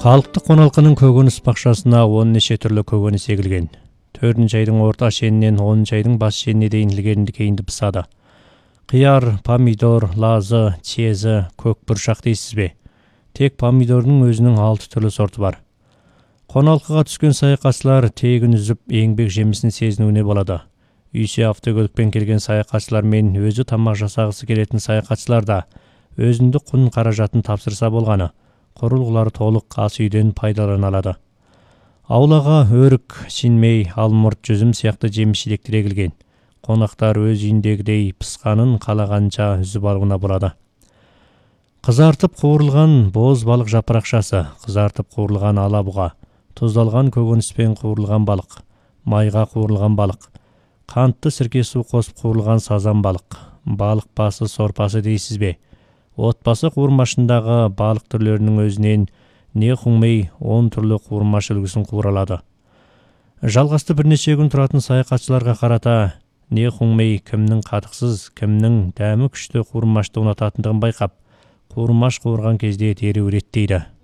Халықты қоналқының көкөніс бақшасына 10 неше түрлі көкөніс егілген. 4 айдың орта шенінен 10 айдың бас шеніне дейін ілгерінді кейінді пысады. Қияр, помидор, лазы, чезі, көк бұршақ дейсіз бе? Тек помидордың өзінің 6 түрлі сорты бар. Қоналқыға түскен саяхатшылар тегін үзіп еңбек жемісін сезінуіне болады. Үйсе автокөлікпен келген саяхатшылар мен өзі тамақ жасағысы келетін саяхатшылар да өзіндік құн қаражатын тапсырса болғаны, құрылғылары толық ас үйден пайдалана алады. Аулаға өрік, шинмей, алмұрт, жүзім сияқты жеміс-жидектер егілген. Қонақтар өз үйіндегідей пысқанын қалағанша үзіп алуына болады. Қызартып қуырылған боз балық жапырақшасы, қызартып қуырылған алабұға, тұздалған көкөніспен қуырылған балық, майға қуырылған балық, қантты сірке су қосып қуырылған сазан балық, балық басы сорпасы дейсіз бе? Отбасы қуырмашындағы балық түрлерінің өзінен не құңмей 10 түрлі қуырмаш үлгісін қуыралады. Жалғасты бірнеше күн тұратын саяхатшыларға қарата не құңмей кімнің қатықсыз, кімнің дәмі күшті қуырмашты ұнататындығын байқап, қуырмаш қуырған кезде дереу реттейді.